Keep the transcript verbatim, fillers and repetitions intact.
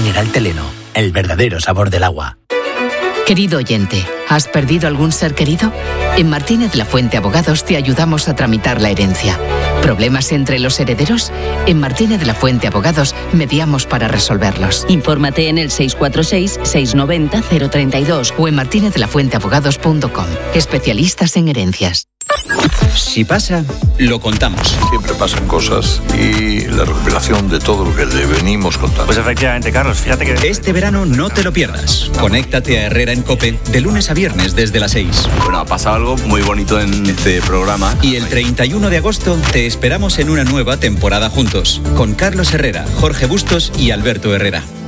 mineral Teleno, el verdadero sabor del agua. Querido oyente, ¿has perdido algún ser querido? En Martínez La Fuente Abogados te ayudamos a tramitar la herencia. ¿Problemas entre los herederos? En Martínez La Fuente Abogados mediamos para resolverlos. Infórmate en el seis cuatro seis, seis nueve cero, cero tres dos o en martinez la fuente abogados punto com. Especialistas en herencias. Si pasa, lo contamos. Siempre pasan cosas y la recopilación de todo lo que le venimos contando. Pues efectivamente, Carlos, fíjate que... Este verano no te lo pierdas. Conéctate a Herrera en COPE de lunes a viernes desde las seis. Bueno, ha pasado algo muy bonito en este programa. Y el treinta y uno de agosto te esperamos en una nueva temporada juntos, con Carlos Herrera, Jorge Bustos y Alberto Herrera.